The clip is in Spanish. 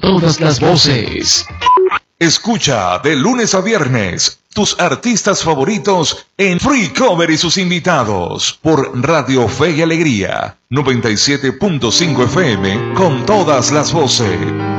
todas las voces. Escucha de lunes a viernes tus artistas favoritos en Free Cover y sus invitados por Radio Fe y Alegría 97.5 FM con todas las voces.